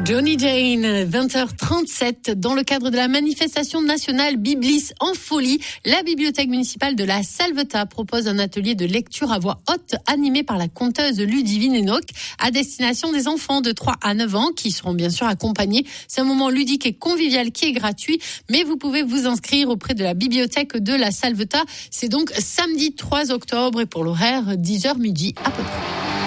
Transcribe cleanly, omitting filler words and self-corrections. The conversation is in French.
Johnny Jane, 20h37, dans le cadre de la manifestation nationale Biblis en folie, la bibliothèque municipale de la Salvetat propose un atelier de lecture à voix haute animé par la conteuse Ludivine Enoch à destination des enfants de 3 à 9 ans qui seront bien sûr accompagnés. C'est un moment ludique et convivial qui est gratuit, mais vous pouvez vous inscrire auprès de la bibliothèque de la Salvetat. C'est donc samedi 3 octobre et pour l'horaire 10h midi à peu près.